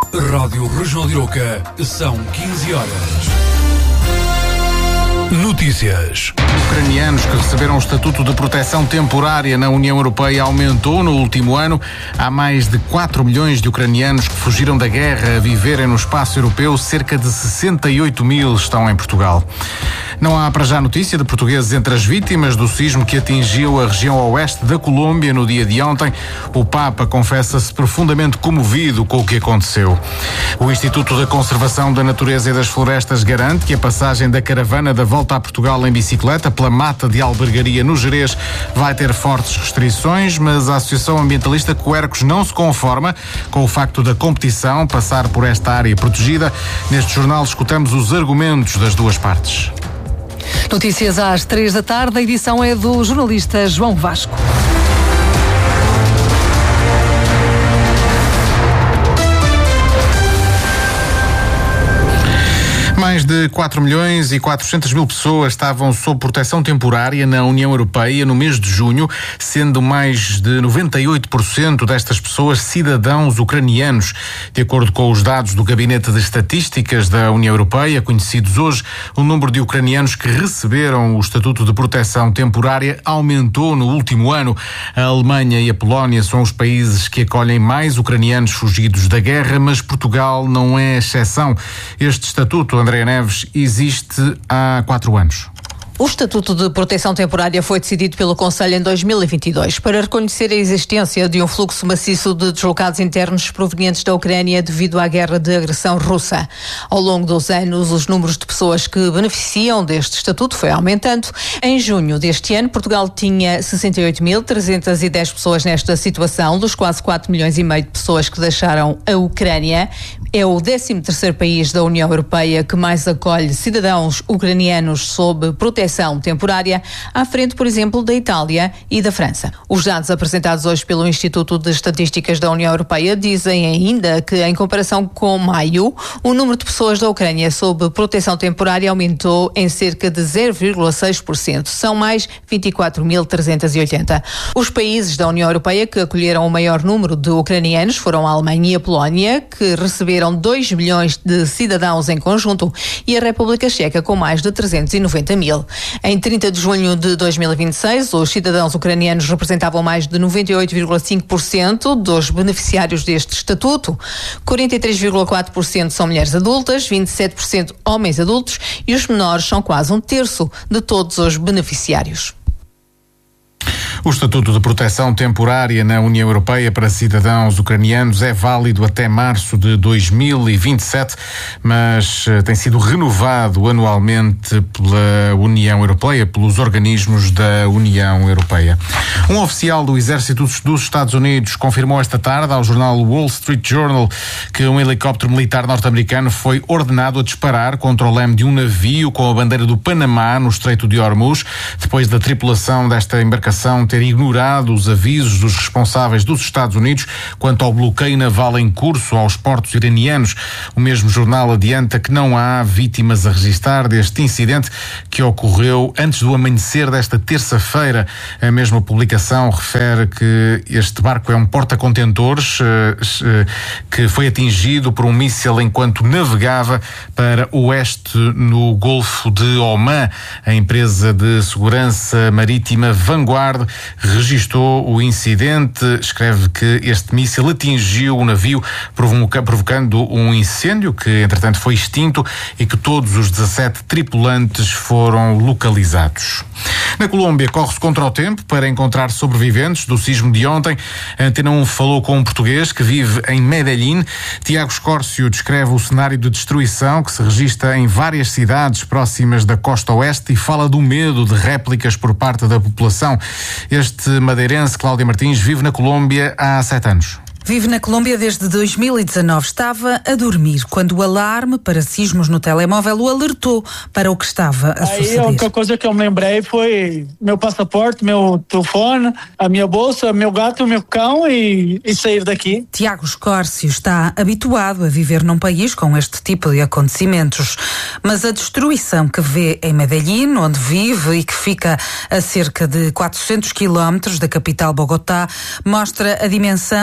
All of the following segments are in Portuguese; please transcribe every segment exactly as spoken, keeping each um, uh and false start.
Rádio Regional de Iroca, são quinze horas. Notícias. Ucranianos que receberam o estatuto de proteção temporária na União Europeia aumentou no último ano. Há mais de quatro milhões de ucranianos que fugiram da guerra a viverem no espaço europeu. Cerca de sessenta e oito mil estão em Portugal. Não há para já notícia de portugueses entre as vítimas do sismo que atingiu a região oeste da Colômbia no dia de ontem. O Papa confessa-se profundamente comovido com o que aconteceu. O Instituto da Conservação da Natureza e das Florestas garante que a passagem da caravana da volta a Portugal em bicicleta pela mata de Albergaria no Gerês vai ter fortes restrições, mas a Associação Ambientalista Quercos não se conforma com o facto da competição passar por esta área protegida. Neste jornal escutamos os argumentos das duas partes. Notícias às três da tarde, a edição é do jornalista João Vasco. Mais de quatro milhões e quatrocentas mil pessoas estavam sob proteção temporária na União Europeia no mês de junho, sendo mais de noventa e oito por cento destas pessoas cidadãos ucranianos. De acordo com os dados do Gabinete de Estatísticas da União Europeia, conhecidos hoje, o número de ucranianos que receberam o estatuto de proteção temporária aumentou no último ano. A Alemanha e a Polónia são os países que acolhem mais ucranianos fugidos da guerra, mas Portugal não é exceção. Este estatuto, Andréa Neves, existe há quatro anos. O Estatuto de Proteção Temporária foi decidido pelo Conselho em dois mil e vinte e dois para reconhecer a existência de um fluxo maciço de deslocados internos provenientes da Ucrânia devido à guerra de agressão russa. Ao longo dos anos, os números de pessoas que beneficiam deste estatuto foi aumentando. Em junho deste ano, Portugal tinha sessenta e oito mil trezentas e dez pessoas nesta situação, dos quase quatro milhões e meio de pessoas que deixaram a Ucrânia. É o décimo terceiro país da União Europeia que mais acolhe cidadãos ucranianos sob proteção temporária, à frente, por exemplo, da Itália e da França. Os dados apresentados hoje pelo Instituto de Estatísticas da União Europeia dizem ainda que, em comparação com maio, o número de pessoas da Ucrânia sob proteção temporária aumentou em cerca de zero vírgula seis por cento. São mais vinte e quatro mil trezentos e oitenta. Os países da União Europeia que acolheram o maior número de ucranianos foram a Alemanha e a Polónia, que receberam dois milhões de cidadãos em conjunto, e a República Checa com mais de trezentos e noventa mil. Em trinta de junho de dois mil e vinte e seis, os cidadãos ucranianos representavam mais de noventa e oito vírgula cinco por cento dos beneficiários deste estatuto. quarenta e três vírgula quatro por cento são mulheres adultas, vinte e sete por cento homens adultos e os menores são quase um terço de todos os beneficiários. O Estatuto de Proteção Temporária na União Europeia para cidadãos ucranianos é válido até março de dois mil e vinte e sete, mas tem sido renovado anualmente pela União Europeia, pelos organismos da União Europeia. Um oficial do Exército dos Estados Unidos confirmou esta tarde ao jornal Wall Street Journal que um helicóptero militar norte-americano foi ordenado a disparar contra o leme de um navio com a bandeira do Panamá no Estreito de Hormuz, depois da tripulação desta embarcação ter ignorado os avisos dos responsáveis dos Estados Unidos quanto ao bloqueio naval em curso aos portos iranianos. O mesmo jornal adianta que não há vítimas a registrar deste incidente que ocorreu antes do amanhecer desta terça-feira. A mesma publicação refere que este barco é um porta-contentores que foi atingido por um míssil enquanto navegava para o oeste no Golfo de Omã. A empresa de segurança marítima Vanguard registou o incidente, escreve que este míssil atingiu o navio, provocando um incêndio que, entretanto, foi extinto e que todos os dezassete tripulantes foram localizados. Na Colômbia, corre-se contra o tempo para encontrar sobreviventes do sismo de ontem. A Antena um falou com um português que vive em Medellín. Tiago Escórcio descreve o cenário de destruição que se registra em várias cidades próximas da costa oeste e fala do medo de réplicas por parte da população. Este madeirense, Cláudia Martins, vive na Colômbia há sete anos. Vive na Colômbia desde dois mil e dezanove. Estava a dormir quando o alarme para sismos no telemóvel o alertou para o que estava a suceder. Aí a única coisa que eu me lembrei foi meu passaporte, meu telefone, a minha bolsa, meu gato, meu cão e, e sair daqui. Tiago Escórcio está habituado a viver num país com este tipo de acontecimentos, mas a destruição que vê em Medellín, onde vive e que fica a cerca de quatrocentos quilómetros da capital Bogotá, mostra a dimensão deste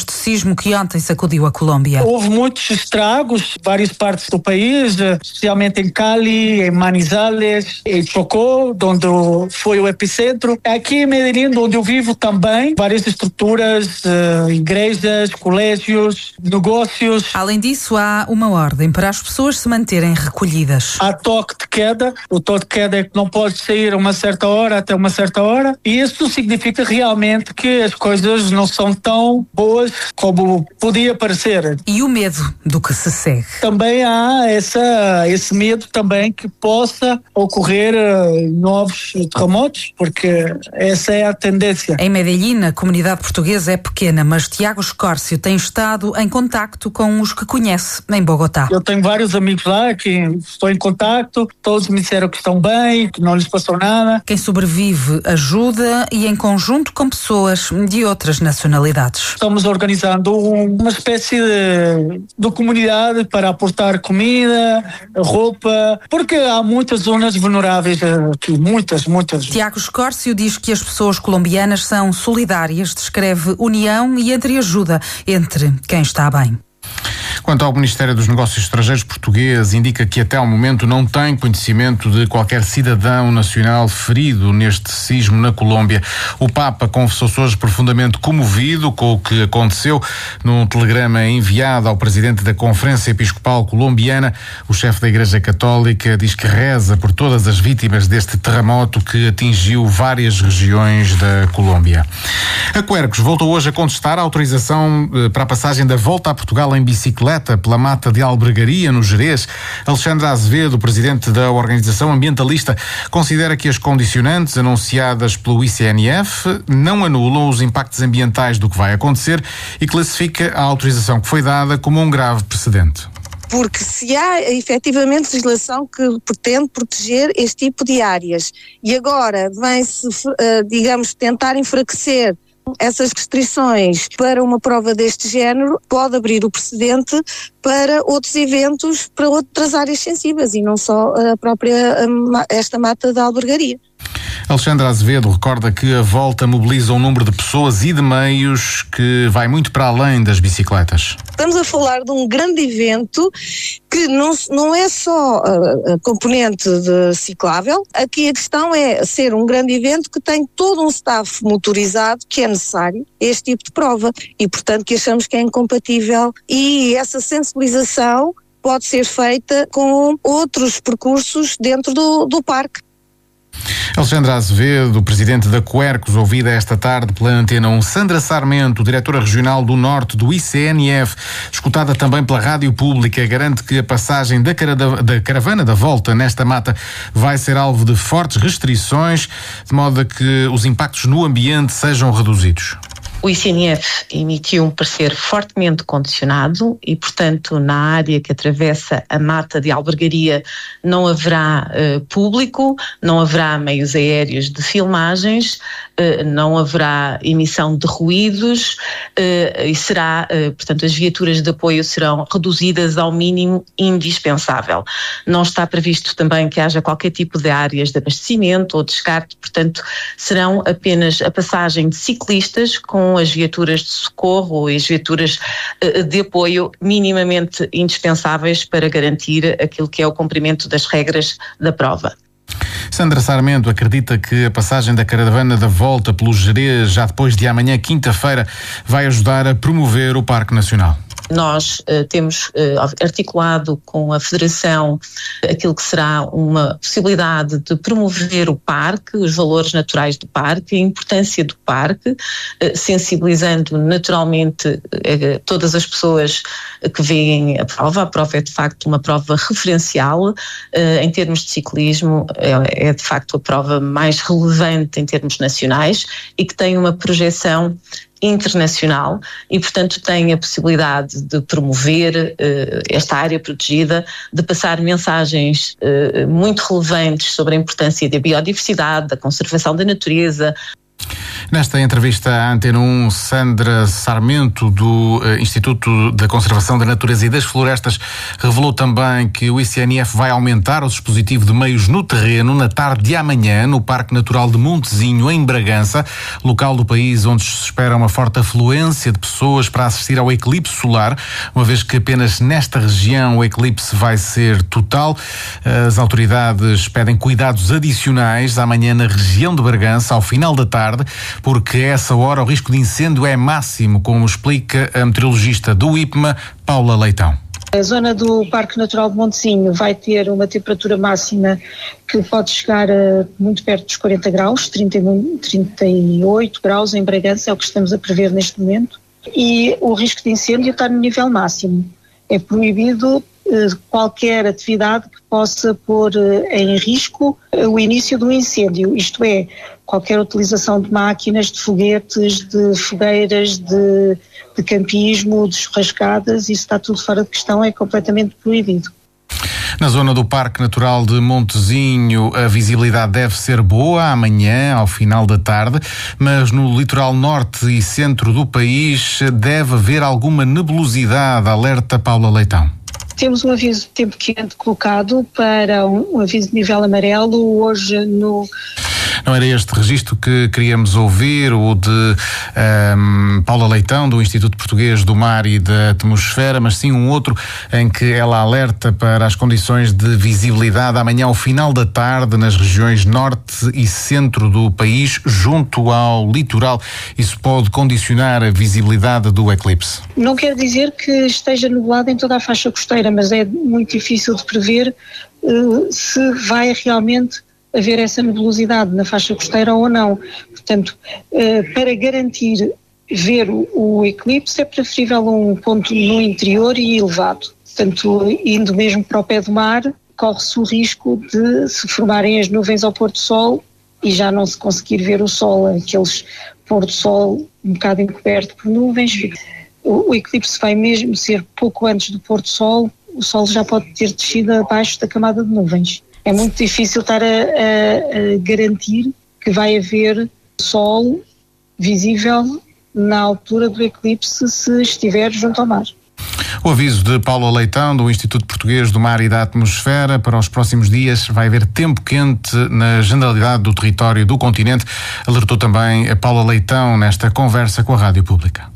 neste sismo que ontem sacudiu a Colômbia. Houve muitos estragos em várias partes do país, especialmente em Cali, em Manizales, em Chocó, onde foi o epicentro. Aqui em Medellín, onde eu vivo também, várias estruturas, igrejas, colégios, negócios. Além disso, há uma ordem para as pessoas se manterem recolhidas. Há toque de queda. O toque de queda é que não pode sair a uma certa hora até uma certa hora. E isso significa realmente que as coisas não são tão boas como podia parecer. E o medo do que se segue. Também há essa, esse medo também que possa ocorrer uh, novos terremotos, porque essa é a tendência. Em Medellín, a comunidade portuguesa é pequena, mas Tiago Escórcio tem estado em contacto com os que conhece em Bogotá. Eu tenho vários amigos lá que estou em contacto, todos me disseram que estão bem, que não lhes passou nada. Quem sobrevive ajuda e em conjunto com pessoas de outras nacionalidades. Estamos organizando uma espécie de, de comunidade para aportar comida, roupa, porque há muitas zonas vulneráveis aqui, muitas, muitas. Tiago Escórcio diz que as pessoas colombianas são solidárias, descreve união e entreajuda entre quem está bem. Quanto ao Ministério dos Negócios Estrangeiros português, indica que até ao momento não tem conhecimento de qualquer cidadão nacional ferido neste sismo na Colômbia. O Papa confessou-se hoje profundamente comovido com o que aconteceu. Num telegrama enviado ao presidente da Conferência Episcopal Colombiana, o chefe da Igreja Católica diz que reza por todas as vítimas deste terremoto que atingiu várias regiões da Colômbia. A Quercus voltou hoje a contestar a autorização para a passagem da volta a Portugal em bicicleta pela mata de Albergaria, no Gerês. Alexandre Azevedo, presidente da organização ambientalista, considera que as condicionantes anunciadas pelo I C N F não anulam os impactos ambientais do que vai acontecer e classifica a autorização que foi dada como um grave precedente. Porque se há efetivamente legislação que pretende proteger este tipo de áreas e agora vem-se, digamos, tentar enfraquecer essas restrições para uma prova deste género, pode abrir o precedente para outros eventos, para outras áreas sensíveis e não só a própria esta mata da Albergaria. Alexandre Azevedo recorda que a volta mobiliza um número de pessoas e de meios que vai muito para além das bicicletas. Estamos a falar de um grande evento que não, não é só a, a componente de ciclável. Aqui a questão é ser um grande evento que tem todo um staff motorizado que é necessário a este tipo de prova e, portanto, que achamos que é incompatível e essa sensibilização pode ser feita com outros percursos dentro do, do parque. Alexandre Azevedo, presidente da Quercus, ouvida esta tarde pela Antena um. Sandra Sarmento, diretora regional do Norte do I C N F, escutada também pela Rádio Pública, garante que a passagem da, cara da caravana da volta nesta mata vai ser alvo de fortes restrições, de modo a que os impactos no ambiente sejam reduzidos. O I C N F emitiu um parecer fortemente condicionado e, portanto, na área que atravessa a mata de Albergaria não haverá uh, público, não haverá meios aéreos de filmagens, uh, não haverá emissão de ruídos uh, e será, uh, portanto, as viaturas de apoio serão reduzidas ao mínimo indispensável. Não está previsto também que haja qualquer tipo de áreas de abastecimento ou descarte, portanto, serão apenas a passagem de ciclistas com as viaturas de socorro e as viaturas de apoio minimamente indispensáveis para garantir aquilo que é o cumprimento das regras da prova. Sandra Sarmento acredita que a passagem da caravana da volta pelo Gerês, já depois de amanhã, quinta-feira, vai ajudar a promover o Parque Nacional. Nós uh, temos uh, articulado com a Federação aquilo que será uma possibilidade de promover o parque, os valores naturais do parque, a importância do parque, uh, sensibilizando naturalmente uh, todas as pessoas que veem a prova. A prova é de facto uma prova referencial uh, em termos de ciclismo, é, é de facto a prova mais relevante em termos nacionais e que tem uma projeção internacional e, portanto, tem a possibilidade de promover uh, esta área protegida, de passar mensagens uh, muito relevantes sobre a importância da biodiversidade, da conservação da natureza, Nesta entrevista à Antena um, Sandra Sarmento, do uh, Instituto da Conservação da Natureza e das Florestas, revelou também que o I C N F vai aumentar o dispositivo de meios no terreno na tarde de amanhã, no Parque Natural de Montezinho, em Bragança, local do país onde se espera uma forte afluência de pessoas para assistir ao eclipse solar, uma vez que apenas nesta região o eclipse vai ser total. As autoridades pedem cuidados adicionais amanhã na região de Bragança, ao final da tarde, porque a essa hora o risco de incêndio é máximo, como explica a meteorologista do I P M A, Paula Leitão. A zona do Parque Natural de Montezinho vai ter uma temperatura máxima que pode chegar a muito perto dos quarenta graus, trinta, trinta e oito graus em Bragança, é o que estamos a prever neste momento, e o risco de incêndio está no nível máximo. É proibido eh, qualquer atividade que possa pôr eh, em risco eh, o início do incêndio, isto é, qualquer utilização de máquinas, de foguetes, de fogueiras, de, de campismo, de churrascadas, isso está tudo fora de questão, é completamente proibido. Na zona do Parque Natural de Montezinho, a visibilidade deve ser boa amanhã, ao final da tarde, mas no litoral norte e centro do país deve haver alguma nebulosidade, alerta Paula Leitão. Temos um aviso de tempo quente colocado para um, um aviso de nível amarelo hoje no... Não era este registro que queríamos ouvir, o de um, Paula Leitão, do Instituto Português do Mar e da Atmosfera, mas sim um outro em que ela alerta para as condições de visibilidade amanhã ao final da tarde nas regiões norte e centro do país, junto ao litoral. Isso pode condicionar a visibilidade do eclipse. Não quer dizer que esteja nublado em toda a faixa costeira, mas é muito difícil de prever uh, se vai realmente haver essa nebulosidade na faixa costeira ou não. Portanto, para garantir ver o eclipse é preferível um ponto no interior e elevado. Portanto, indo mesmo para o pé do mar, corre-se o risco de se formarem as nuvens ao pôr do sol e já não se conseguir ver o sol, aqueles pôr do sol um bocado encoberto por nuvens. O eclipse vai mesmo ser pouco antes do pôr do sol, o sol já pode ter descido abaixo da camada de nuvens. É muito difícil estar a, a, a garantir que vai haver sol visível na altura do eclipse se estiver junto ao mar. O aviso de Paula Leitão, do Instituto Português do Mar e da Atmosfera, para os próximos dias vai haver tempo quente na generalidade do território do continente, alertou também a Paula Leitão nesta conversa com a Rádio Pública.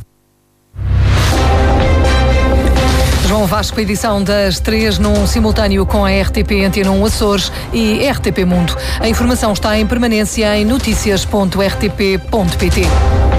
João Vasco, edição das três num simultâneo com a R T P Antena um Açores e R T P Mundo. A informação está em permanência em noticias ponto r t p ponto p t.